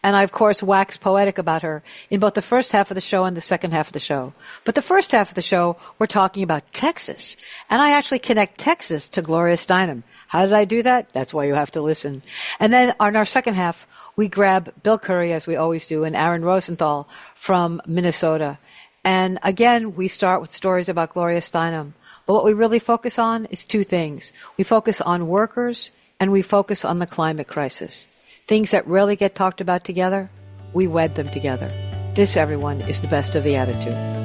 And I, of course, wax poetic about her in both the first half of the show and the second half of the show. But the first half of the show, we're talking about Texas. And I actually connect Texas to Gloria Steinem. How did I do that? That's why you have to listen. And then on our second half, we grab Bill Curry, as we always do, and Aaron Rosenthal from Minnesota. And again, we start with stories about Gloria Steinem. But what we really focus on is two things. We focus on workers and we focus on the climate crisis. Things that rarely get talked about together, we wed them together. This, everyone, is the best of the attitude.